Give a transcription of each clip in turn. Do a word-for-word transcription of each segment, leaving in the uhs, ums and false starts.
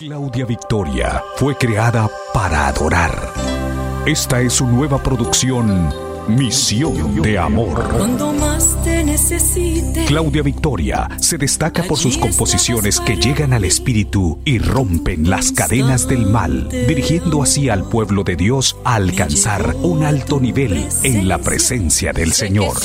Claudia Victoria fue creada para adorar. Esta es su nueva producción, Misión de Amor. Cuando más te necesite. Claudia Victoria se destaca por sus composiciones que llegan al espíritu y rompen las cadenas del mal, dirigiendo así al pueblo de Dios a alcanzar un alto nivel en la presencia del Señor.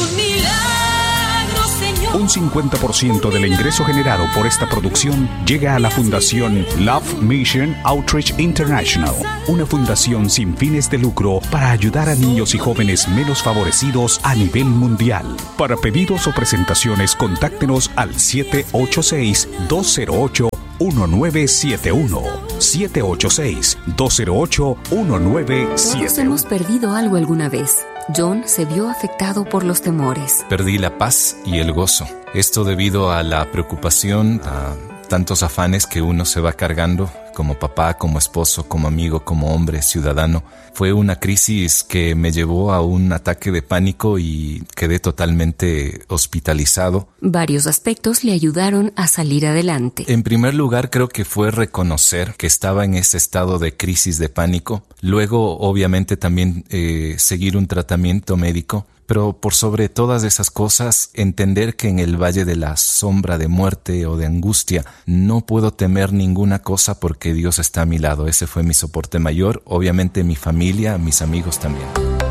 Un cincuenta por ciento del ingreso generado por esta producción llega a la Fundación Love Mission Outreach International, una fundación sin fines de lucro para ayudar a niños y jóvenes menos favorecidos a nivel mundial. Para pedidos o presentaciones, contáctenos al siete ocho seis, dos cero ocho, uno nueve siete uno, siete ocho seis, dos cero ocho, uno nueve siete uno. Todos hemos perdido algo alguna vez. John se vio afectado por los temores. Perdí la paz y el gozo. Esto debido a la preocupación, a tantos afanes que uno se va cargando como papá, como esposo, como amigo, como hombre, ciudadano. Fue una crisis que me llevó a un ataque de pánico y quedé totalmente hospitalizado. Varios aspectos le ayudaron a salir adelante. En primer lugar, creo que fue reconocer que estaba en ese estado de crisis de pánico. Luego, obviamente, también eh, seguir un tratamiento médico. Pero por sobre todas esas cosas, entender que en el valle de la sombra de muerte o de angustia no puedo temer ninguna cosa porque Dios está a mi lado. Ese fue mi soporte mayor, obviamente mi familia, mis amigos también.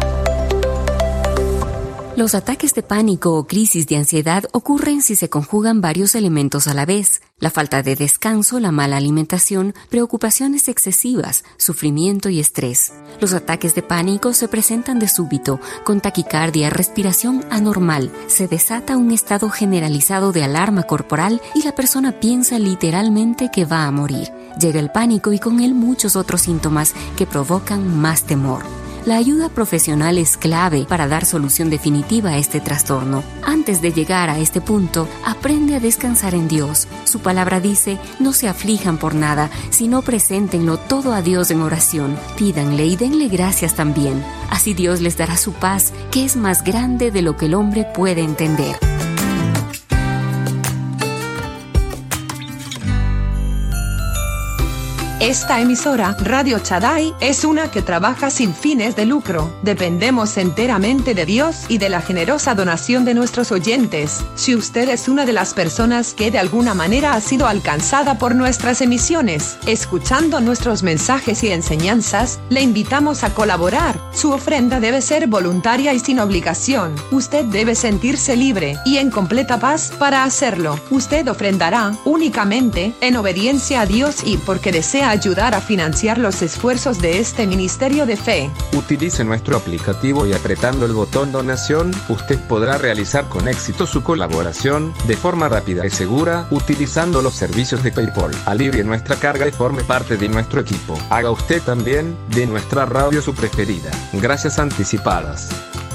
Los ataques de pánico o crisis de ansiedad ocurren si se conjugan varios elementos a la vez: la falta de descanso, la mala alimentación, preocupaciones excesivas, sufrimiento y estrés. Los ataques de pánico se presentan de súbito, con taquicardia, respiración anormal, se desata un estado generalizado de alarma corporal y la persona piensa literalmente que va a morir. Llega el pánico y con él muchos otros síntomas que provocan más temor. La ayuda profesional es clave para dar solución definitiva a este trastorno. Antes de llegar a este punto, aprende a descansar en Dios. Su palabra dice: no se aflijan por nada, sino preséntenlo todo a Dios en oración. Pídanle y denle gracias también. Así Dios les dará su paz, que es más grande de lo que el hombre puede entender. Esta emisora, Radio Shaddai, es una que trabaja sin fines de lucro. Dependemos enteramente de Dios y de la generosa donación de nuestros oyentes. Si usted es una de las personas que de alguna manera ha sido alcanzada por nuestras emisiones, escuchando nuestros mensajes y enseñanzas, le invitamos a colaborar. Su ofrenda debe ser voluntaria y sin obligación. Usted debe sentirse libre y en completa paz para hacerlo. Usted ofrendará únicamente en obediencia a Dios y porque desea ayudar a financiar los esfuerzos de este ministerio de fe. Utilice nuestro aplicativo y apretando el botón donación, usted podrá realizar con éxito su colaboración de forma rápida y segura utilizando los servicios de PayPal. Alivie nuestra carga y forme parte de nuestro equipo. Haga usted también de nuestra radio su preferida. Gracias anticipadas.